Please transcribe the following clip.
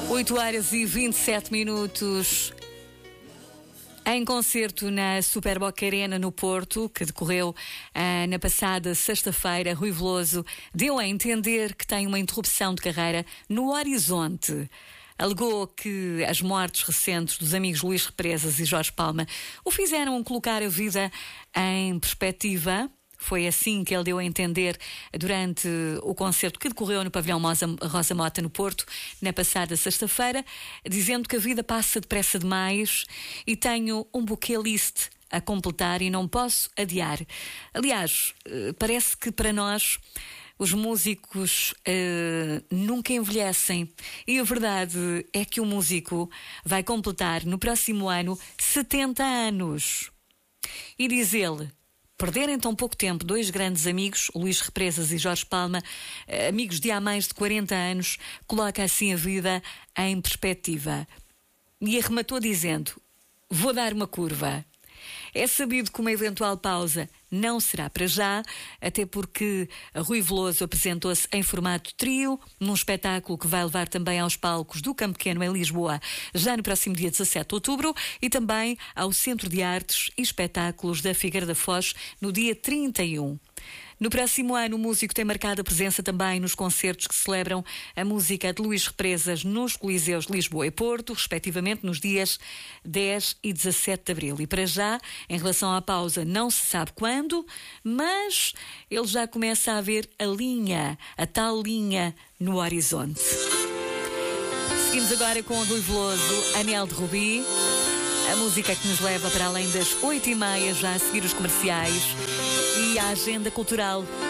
8h27. Em concerto na Super Boca Arena no Porto, que decorreu na passada sexta-feira, Rui Veloso deu a entender que tem uma interrupção de carreira no horizonte. Alegou que as mortes recentes dos amigos Luís Represas e Jorge Palma o fizeram colocar a vida em perspectiva. Foi assim que ele deu a entender durante o concerto que decorreu no pavilhão Rosa Mota, no Porto, na passada sexta-feira, dizendo que a vida passa depressa demais e tenho um bucket list a completar e não posso adiar. Aliás, parece que para nós os músicos nunca envelhecem. E a verdade é que o músico vai completar no próximo ano 70 anos. E diz ele: perder em tão pouco tempo dois grandes amigos, Luís Represas e Jorge Palma, amigos de há mais de 40 anos, coloca assim a vida em perspectiva. E arrematou dizendo: vou dar uma curva. É sabido que uma eventual pausa não será para já, até porque Rui Veloso apresentou-se em formato trio, num espetáculo que vai levar também aos palcos do Campo Pequeno em Lisboa, já no próximo dia 17 de outubro, e também ao Centro de Artes e Espetáculos da Figueira da Foz, no dia 31. No próximo ano, o músico tem marcado a presença também nos concertos que celebram a música de Luís Represas nos Coliseus de Lisboa e Porto, respectivamente nos dias 10 e 17 de abril. E para já, em relação à pausa, não se sabe quando, mas ele já começa a ver a tal linha no horizonte. Seguimos agora com o Rui Veloso, Anel de Rubi, a música que nos leva para além das 8h30, já a seguir os comerciais e a agenda cultural.